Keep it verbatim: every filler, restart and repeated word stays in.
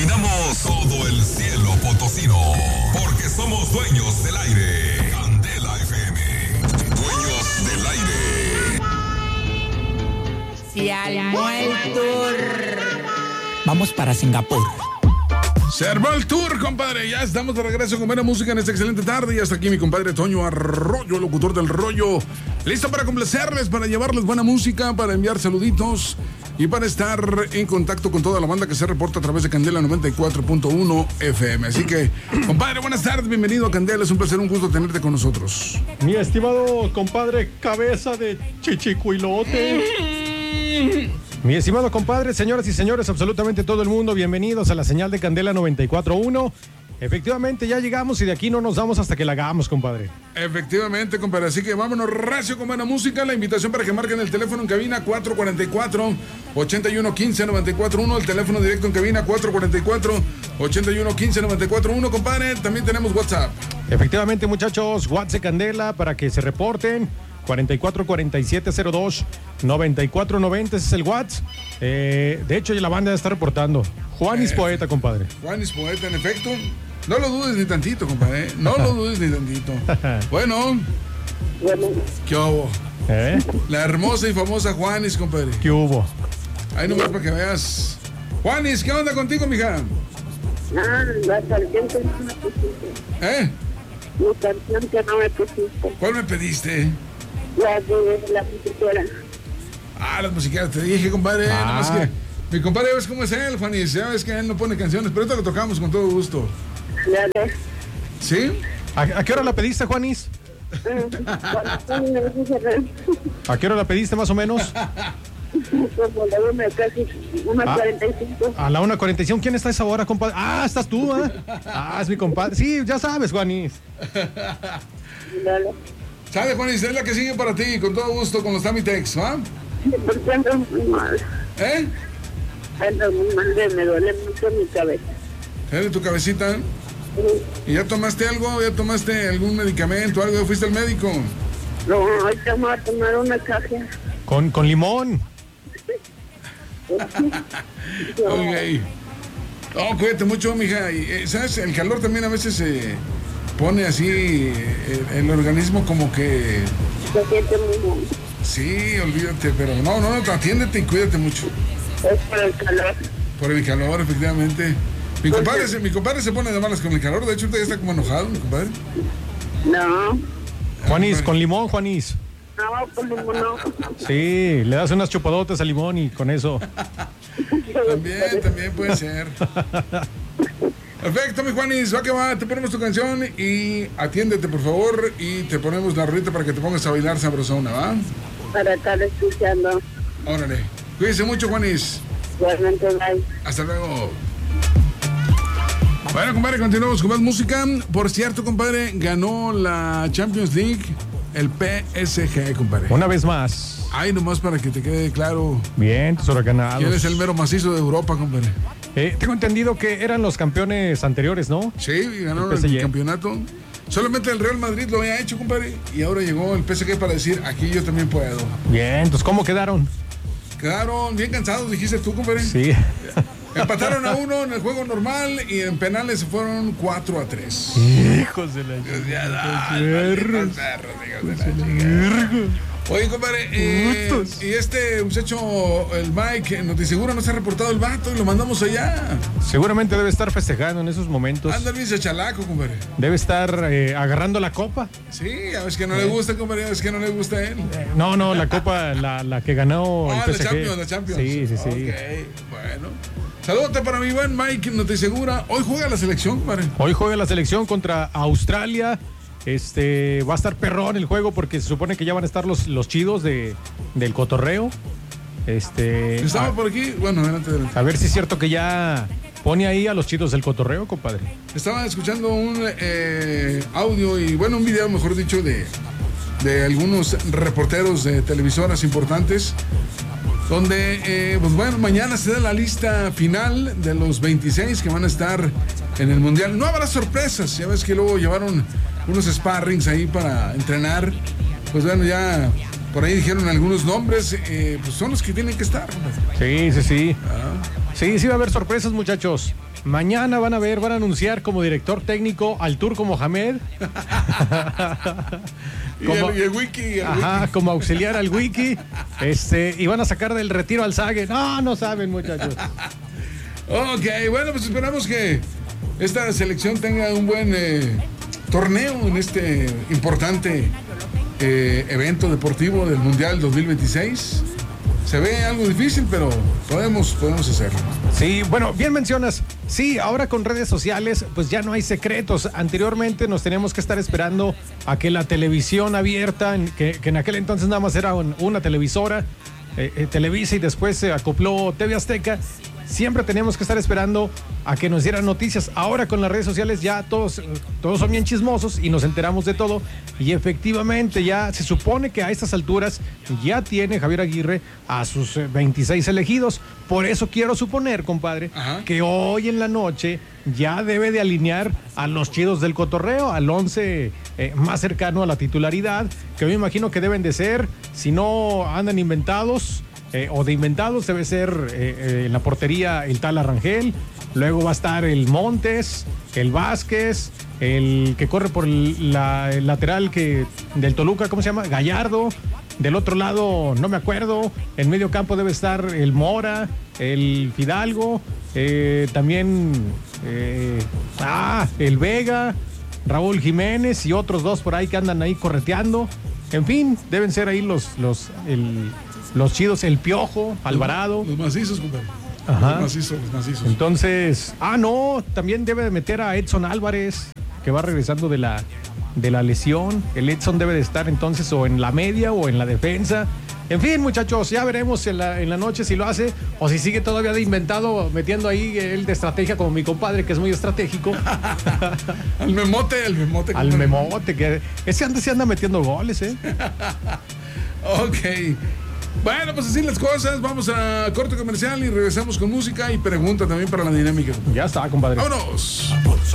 Dominamos todo el cielo potosino, porque somos dueños del aire. Candela F M, dueños del aire. Se armó el tour. Vamos para Singapur. Se armó el tour, compadre. Ya estamos de regreso con buena música en esta excelente tarde. Y hasta aquí mi compadre Toño Arroyo, el locutor del rollo. Listo para complacerles, para llevarles buena música, para enviar saluditos y para estar en contacto con toda la banda que se reporta a través de Candela noventa y cuatro punto uno F M. Así que, compadre, buenas tardes, bienvenido a Candela. Es un placer, un gusto tenerte con nosotros. Mi estimado compadre, cabeza de chichicuilote. Mi estimado compadre, señoras y señores, absolutamente todo el mundo, bienvenidos a la señal de Candela noventa y cuatro punto uno. Efectivamente, ya llegamos y de aquí no nos vamos hasta que la hagamos, compadre. Efectivamente, compadre, así que vámonos recio con buena música. La invitación para que marquen el teléfono en cabina cuatro cuatro cuatro, ocho uno uno cinco, nueve cuatro uno. El teléfono directo en cabina cuatro cuatro cuatro, ocho uno uno cinco, nueve cuatro uno, compadre. También tenemos WhatsApp. Efectivamente, muchachos, WhatsApp de Candela para que se reporten. cuarenta y cuatro cuarenta y siete cero dos noventa y cuatro noventa, ese es el WhatsApp. Eh, de hecho, la banda ya está reportando. Juanis eh, Poeta, compadre. Juanis Poeta, en efecto. No lo dudes ni tantito, compadre. No lo dudes ni tantito. Bueno. ¿Qué hubo? ¿Eh? La hermosa y famosa Juanis, compadre. ¿Qué hubo? Ahí nomás para que veas. Juanis, ¿qué onda contigo, mija? Ah, la canción que no me pusiste. ¿Eh? La canción que no me pusiste. ¿Cuál me pediste? La de la musiquera. Ah, las musiqueras, te dije, compadre. Ah. Nomás que mi compadre, ¿ves cómo es él, Juanis? Ya ves que él no pone canciones, pero ahorita lo tocamos con todo gusto. Dale. ¿Sí? ¿A, ¿A qué hora la pediste, Juanis? ¿A qué hora la pediste, más o menos? Como la una, casi, una Ah. cuarenta y cinco. A la una cuarenta y cinco. ¿Quién está a esa hora, compadre? Ah, estás tú, ¿eh? Ah, es mi compadre. Sí, ya sabes, Juanis. Dale. Sale, Juanis, es la que sigue para ti, con todo gusto, con los Tamitex, ¿va? Porque ando muy mal. ¿Eh? Ando muy mal, me duele mucho mi cabeza. ¿Sale tu cabecita? ¿Y ya tomaste algo? ¿Ya tomaste algún medicamento, algo? ¿Ya fuiste al médico? No, ahorita me voy a tomar una caja. Con, con limón. Ok. Oh, cuídate mucho, mija. Y, eh, ¿sabes? El calor también a veces se eh, pone así eh, el organismo como que... Se siente muy mal. Sí, olvídate, pero no, no, no, atiéndete y cuídate mucho. Es por el calor. Por el calor, efectivamente. Mi compadre, se, mi compadre se pone de malas con el calor. De hecho, usted ya está como enojado, mi compadre. No. Juanis, con limón, Juanis. No, como no. Sí, le das unas chupadotas al limón y con eso. También, también puede ser. Perfecto, mi Juanis, va que va, te ponemos tu canción y atiéndete, por favor, y te ponemos la rolita para que te pongas a bailar sabrosona, ¿va? Para estar escuchando. Órale. Cuídense mucho, Juanis. Igualmente, bye. Hasta luego. Bueno, compadre, continuamos con más música. Por cierto, compadre, ganó la Champions League el P S G, compadre. Una vez más. Ay, nomás para que te quede claro. Bien, tus huracanados. ¿Quién es el mero macizo de Europa, compadre? Eh, tengo entendido que eran los campeones anteriores, ¿no? Sí, ganaron El P S G. el campeonato. Solamente el Real Madrid lo había hecho, compadre. Y ahora llegó el P S G para decir, aquí yo también puedo. Bien, entonces, ¿cómo quedaron? Quedaron bien cansados, dijiste tú, compadre. Sí. Empataron a uno en el juego normal y en penales se fueron cuatro a tres. Hijos de la Ya da, perros. malditos perros, hijos de la chica. Oye, compadre, eh, Putos. y este muchacho, el Mike, en Notiseguro no se ha reportado el vato y lo mandamos allá. Seguramente debe estar festejando en esos momentos. Anda bien ese chalaco, compadre. Debe estar eh, agarrando la copa. Sí, a ver, es que no le gusta, compadre, es que no le gusta a él. Eh, no, no, la copa, la, la que ganó Ah, el P la S G. Champions, la Champions. Sí, sí, sí. Ok, bueno. Saludos para mi buen Mike, Notisegura. Hoy juega la selección, compadre. Hoy juega la selección contra Australia. Este va a estar perrón el juego porque se supone que ya van a estar los, los chidos de, del cotorreo. Este. Estaba a, por aquí. Bueno, adelante, adelante. a ver si es cierto que ya pone ahí a los chidos del cotorreo, compadre. Estaba escuchando un eh, audio y, bueno, un video, mejor dicho, de, de algunos reporteros de televisoras importantes. Donde, eh, pues bueno, mañana se da la lista final de los veintiséis que van a estar en el Mundial. No habrá sorpresas, ya ves que luego llevaron unos sparrings ahí para entrenar. Pues bueno, ya por ahí dijeron algunos nombres, eh, pues son los que tienen que estar. Sí, sí, sí. Ah. Sí, sí va a haber sorpresas, muchachos. Mañana van a ver, van a anunciar como director técnico al Turco Mohamed. Como, y, el, y el wiki. El ajá, wiki. como auxiliar al wiki. Este, y van a sacar del retiro al Zague. No, no saben, muchachos. Ok, bueno, pues esperamos que esta selección tenga un buen eh, torneo en este importante eh, evento deportivo del Mundial dos mil veintiséis. Se ve algo difícil, pero podemos, podemos hacerlo. Sí, bueno, bien mencionas. Sí, ahora con redes sociales, pues ya no hay secretos. Anteriormente nos teníamos que estar esperando a que la televisión abierta, en, que, que en aquel entonces nada más era un, una televisora, eh, eh, Televisa, y después se acopló T V Azteca. Siempre teníamos que estar esperando a que nos dieran noticias. Ahora con las redes sociales ya todos, todos son bien chismosos y nos enteramos de todo. Y efectivamente ya se supone que a estas alturas ya tiene Javier Aguirre a sus veintiséis elegidos. Por eso quiero suponer, compadre, Ajá. que hoy en la noche ya debe de alinear a los chidos del cotorreo, al once eh, más cercano a la titularidad, que me imagino que deben de ser, si no andan inventados, Eh, o de inventados, debe ser eh, eh, en la portería el tal Arrangel, luego va a estar el Montes, el Vázquez, el que corre por el, la, el lateral que del Toluca, ¿cómo se llama? Gallardo, del otro lado no me acuerdo, en medio campo debe estar el Mora, el Fidalgo, eh, también eh, ah, el Vega, Raúl Jiménez y otros dos por ahí que andan ahí correteando. En fin, deben ser ahí los, los el Los chidos, el Piojo, Alvarado. Los, los macizos, compadre. Ajá. Los macizos, los macizos. Entonces, ah, no, también debe de meter a Edson Álvarez, que va regresando de la, de la lesión. El Edson debe de estar entonces o en la media o en la defensa. En fin, muchachos, ya veremos en la, en la noche si lo hace o si sigue todavía de inventado, metiendo ahí el de estrategia como mi compadre, que es muy estratégico. Al memote, al memote. Al compadre. memote, que ese anda, se anda metiendo goles, ¿eh? Ok. Bueno, pues así las cosas. Vamos a corte comercial y regresamos con música y pregunta también para la dinámica. Ya está, compadre. ¡Vámonos!